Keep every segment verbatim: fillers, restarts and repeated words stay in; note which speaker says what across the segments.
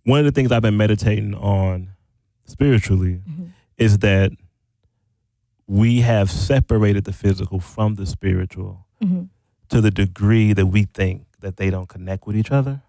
Speaker 1: one of the things I've been meditating on spiritually mm-hmm. is that we have separated the physical from the spiritual mm-hmm. to the degree that we think that they don't connect with each other.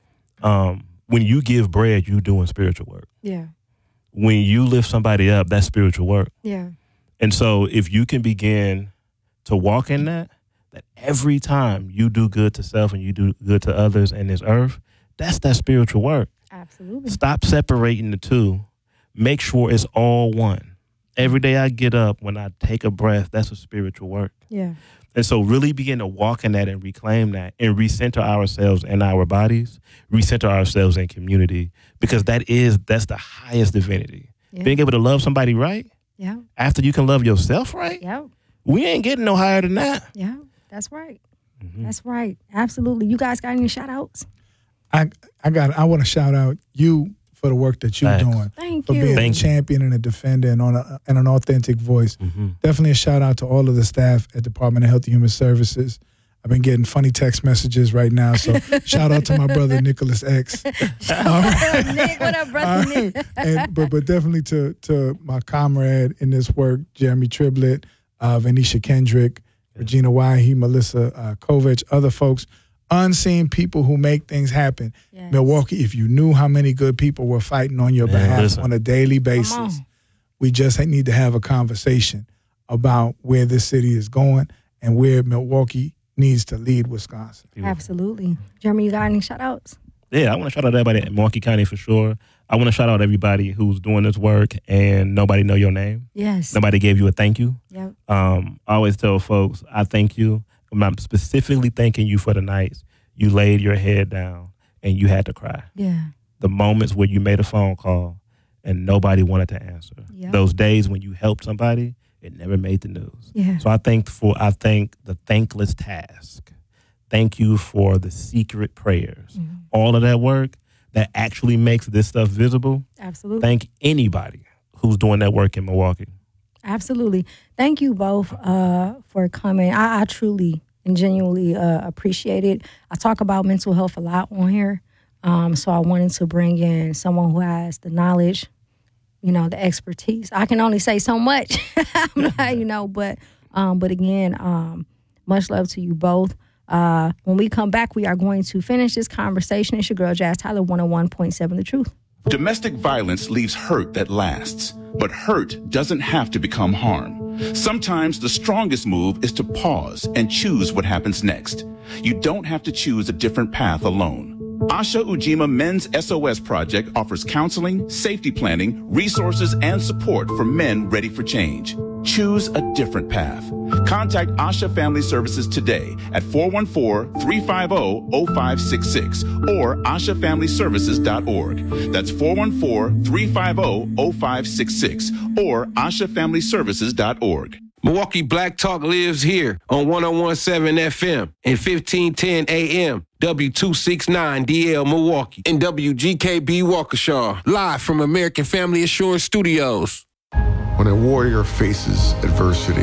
Speaker 1: Um, when you give bread, you're doing spiritual work.
Speaker 2: Yeah.
Speaker 1: When you lift somebody up, that's spiritual work.
Speaker 2: Yeah.
Speaker 1: And so if you can begin to walk in that, that every time you do good to self and you do good to others in this earth, that's that spiritual work.
Speaker 2: Absolutely.
Speaker 1: Stop separating the two. Make sure it's all one. Every day I get up, when I take a breath, that's a spiritual work.
Speaker 2: Yeah.
Speaker 1: And so really begin to walk in that and reclaim that and recenter ourselves in our bodies, recenter ourselves in community, because that is, that's the highest divinity. Yeah. Being able to love somebody right.
Speaker 2: Yeah.
Speaker 1: After you can love yourself right.
Speaker 2: Yeah.
Speaker 1: We ain't getting no higher than that.
Speaker 2: Yeah. That's right. Mm-hmm. That's right. Absolutely. You guys got any shout outs?
Speaker 3: I I got I want to shout out you for the work that you're
Speaker 1: Thanks.
Speaker 3: doing.
Speaker 2: Thank
Speaker 3: for
Speaker 2: you.
Speaker 3: being
Speaker 1: Thank
Speaker 3: a champion and a defender and on a, and an authentic voice.
Speaker 1: Mm-hmm.
Speaker 3: Definitely a shout out to all of the staff at Department of Health and Human Services. I've been getting funny text messages right now, so shout out to my brother Nicholas X.
Speaker 2: All right. Nick, what up, brother
Speaker 3: right.
Speaker 2: Nick?
Speaker 3: and, but but definitely to to my comrade in this work, Jeremy Triblett, uh, Venetia Kendrick, yeah. Regina Wahi, Melissa uh, Kovich, other folks. Unseen people who make things happen. Yes. Milwaukee, if you knew how many good people were fighting on your
Speaker 1: Man,
Speaker 3: behalf
Speaker 1: listen.
Speaker 3: on a daily basis, we just need to have a conversation about where this city is going and where Milwaukee needs to lead Wisconsin.
Speaker 2: Absolutely. Jeremy, you got any shout outs?
Speaker 1: Yeah, I want to shout out everybody in Milwaukee County for sure. I want to shout out everybody who's doing this work and nobody know your name.
Speaker 2: Yes.
Speaker 1: Nobody gave you a thank you.
Speaker 2: Yep.
Speaker 1: Um, I always tell folks, I thank you. I'm specifically thanking you for the nights you laid your head down and you had to cry.
Speaker 2: Yeah.
Speaker 1: The moments where you made a phone call and nobody wanted to answer.
Speaker 2: Yep.
Speaker 1: Those days when you helped somebody, it never made the news.
Speaker 2: Yeah.
Speaker 1: So I thank for I thank the thankless task. Thank you for the secret prayers. Mm-hmm. All of that work that actually makes this stuff visible.
Speaker 2: Absolutely.
Speaker 1: Thank anybody who's doing that work in Milwaukee.
Speaker 2: Absolutely. Thank you both uh, for coming. I, I truly and genuinely uh, appreciate it. I talk about mental health a lot on here, um, so I wanted to bring in someone who has the knowledge, you know, the expertise. I can only say so much, I'm not, you know, but um, but again, um, much love to you both. Uh, when we come back, we are going to finish this conversation. It's your girl, Jazz Tyler, one oh one point seven The Truth.
Speaker 4: Domestic violence leaves hurt that lasts, but hurt doesn't have to become harm. Sometimes the strongest move is to pause and choose what happens next. You don't have to choose a different path alone. Asha Ujima Men's S O S Project offers counseling, safety planning, resources, and support for men ready for change. Choose a different path. Contact Asha Family Services today at four one four, three five zero, zero five six six or asha family services dot org. That's four one four, three five zero, zero five six six or asha family services dot org.
Speaker 5: Milwaukee Black Talk lives here on one oh one point seven F M and fifteen ten A M. W two sixty-nine D L Milwaukee and W G K B Waukesha, live from American Family Assurance Studios.
Speaker 6: When a warrior faces adversity,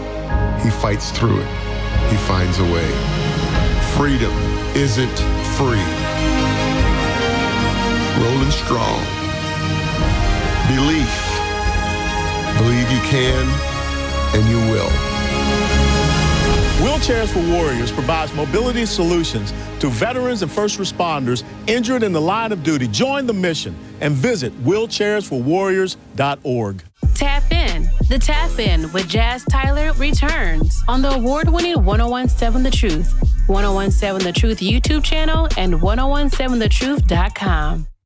Speaker 6: he fights through it. He finds a way. Freedom isn't free. Rolling strong. Belief. Believe you can and you will.
Speaker 7: Wheelchairs for Warriors provides mobility solutions to veterans and first responders injured in the line of duty. Join the mission and visit wheelchairs for warriors dot org.
Speaker 8: Tap in. The Tap In with Jazz Tyler returns on the award-winning one oh one point seven The Truth, one oh one point seven The Truth YouTube channel, and one oh one seven the truth dot com.